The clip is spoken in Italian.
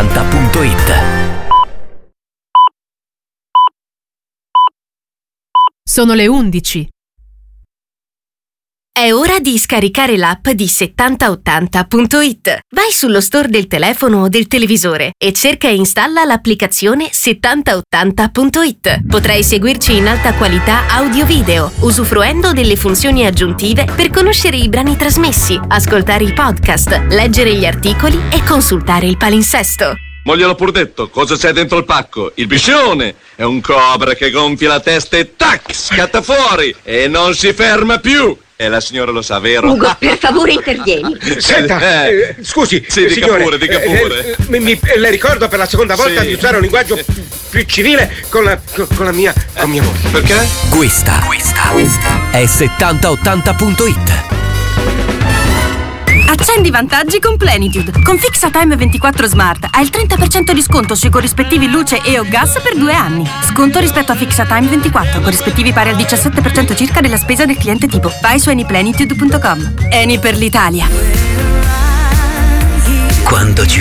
7080.it. Sono le 11. È ora di scaricare l'app di 7080.it. Vai sullo store del telefono o del televisore e cerca e installa l'applicazione 7080.it. Potrai seguirci in alta qualità audio-video, usufruendo delle funzioni aggiuntive per conoscere i brani trasmessi, ascoltare i podcast, leggere gli articoli e consultare il palinsesto. Ma gliel'ho pur detto, cosa c'è dentro il pacco? Il biscione! È un cobra che gonfia la testa e tac, scatta fuori e non si ferma più! E la signora lo sa, vero? Ugo, per favore intervieni. Senta, scusi, sì, dica signore, dica pure. Le ricordo per la seconda volta di usare un linguaggio più civile con mia moglie. Perché? Questa è 7080.it. Accendi i vantaggi con Plenitude. Con Fixatime 24 Smart hai il 30% di sconto sui corrispettivi luce e o gas per 2 anni. Sconto rispetto a Fixatime 24, corrispettivi pari al 17% circa della spesa del cliente tipo. Vai su anyplenitude.com. Eni per l'Italia. Quando ci